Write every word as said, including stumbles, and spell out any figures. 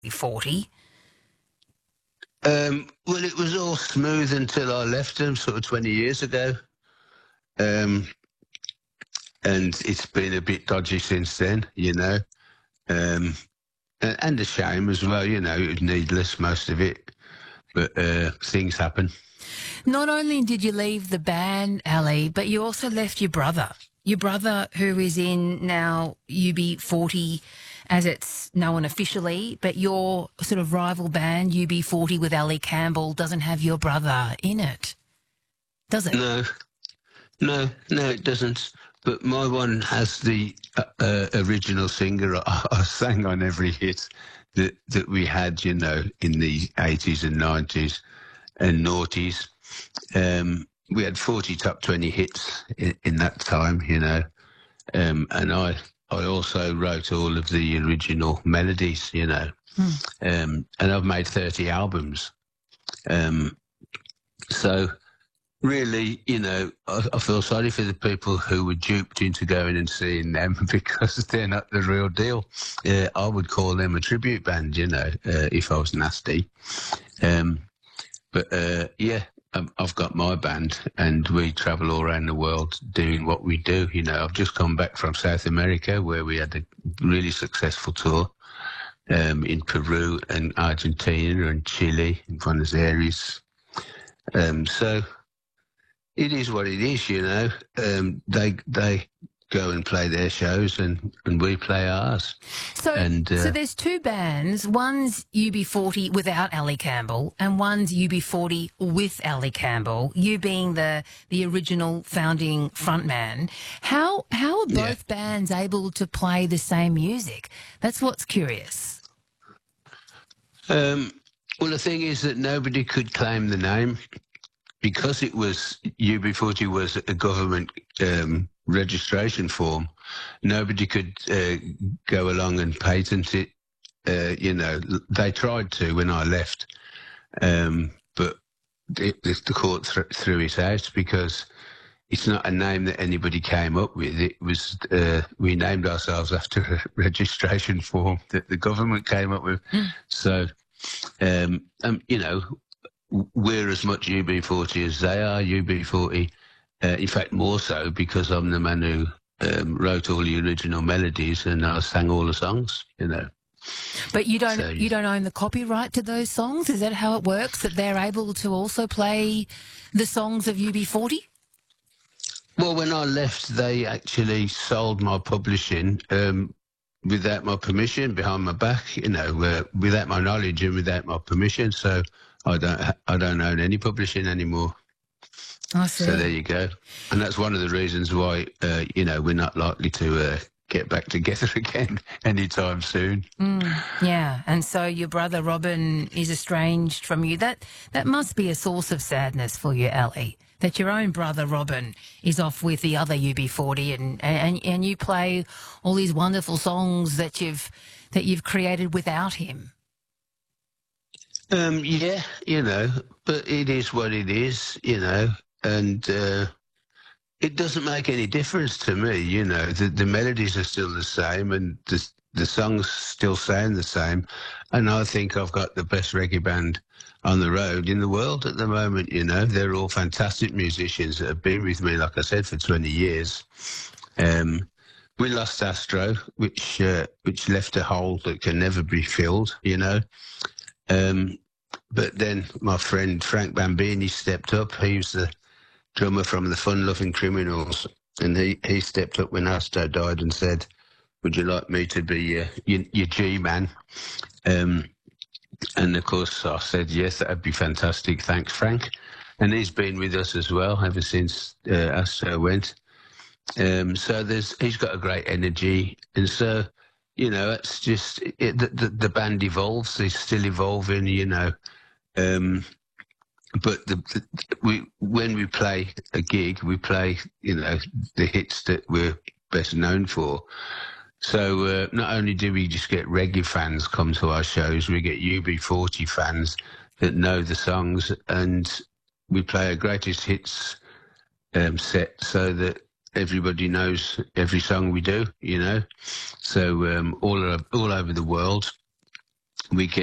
forty? Um, well, it was all smooth until I left them sort of twenty years ago. Um, and it's been a bit dodgy since then, you know. Um, and, and a shame as well, you know, it was needless, most of it. But uh, things happen. Not only did you leave the band, Ali, but you also left your brother. Your brother, who is in now U B forty, as it's known officially, but your sort of rival band, U B forty with Ali Campbell, doesn't have your brother in it, does it? No, no, no, it doesn't. But my one has the uh, uh, original singer. I, I sang on every hit that, that we had, you know, in the eighties and nineties and noughties. Um, we had forty top twenty hits in, in that time, you know. Um, and I I also wrote all of the original melodies, you know. Hmm. Um, and I've made thirty albums. Um, so really, you know, I, I feel sorry for the people who were duped into going and seeing them because they're not the real deal. Uh, I would call them a tribute band, you know, uh, if I was nasty. Um, but, uh, yeah, I've got my band and we travel all around the world doing what we do. You know, I've just come back from South America where we had a really successful tour um, in Peru and Argentina and Chile and Buenos Aires. Um, so it is what it is, you know. Um, they they go and play their shows and, and we play ours. So, and, uh, so there's two bands. One's U B forty without Ali Campbell and one's U B forty with Ali Campbell, you being the, the original founding frontman. How, how are both yeah. bands able to play the same music? That's what's curious. Um, well, the thing is that nobody could claim the name. Because it was, U B forty was a government um, registration form, nobody could uh, go along and patent it. Uh, you know, they tried to when I left, um, but it, the court th- threw it out because it's not a name that anybody came up with. It was, uh, we named ourselves after a registration form that the government came up with. Mm. So, um, um, you know, we're as much U B forty as they are U B forty. Uh, in fact, more so because I'm the man who um, wrote all the original melodies and I sang all the songs, you know. But you don't so, you don't own the copyright to those songs? Is that how it works, that they're able to also play the songs of U B forty? Well, when I left, they actually sold my publishing um, without my permission, behind my back, you know, uh, without my knowledge and without my permission. So I don't I don't own any publishing anymore. I see. So there you go. And that's one of the reasons why, uh, you know, we're not likely to uh, get back together again anytime soon. Mm, yeah. And so your brother Robin is estranged from you. That that must be a source of sadness for you, Ali, that your own brother Robin is off with the other U B forty and, and, and you play all these wonderful songs that you've that you've created without him. Um, yeah, you know, but it is what it is, you know, and uh, it doesn't make any difference to me, you know. The, the melodies are still the same and the, the songs still sound the same. And I think I've got the best reggae band on the road in the world at the moment, you know. They're all fantastic musicians that have been with me, like I said, for twenty years. Um, we lost Astro, which uh, which left a hole that can never be filled, you know. Um, but then my friend Frank Bambini stepped up. He was the drummer from the Fun Loving Criminals, and he, he stepped up when Astro died and said, would you like me to be your, your, your G-man? Um, and, of course, I said, yes, that would be fantastic. Thanks, Frank. And he's been with us as well ever since uh, Astro went. Um, so there's he's got a great energy. And so, you know, it's just it, the, the, the band evolves. It's still evolving, you know. Um, but the, the, we when we play a gig, we play, you know, the hits that we're best known for. So uh, not only do we just get reggae fans come to our shows, we get U B forty fans that know the songs, and we play a greatest hits um, set so that everybody knows every song we do, you know. So um, all, all over the world, we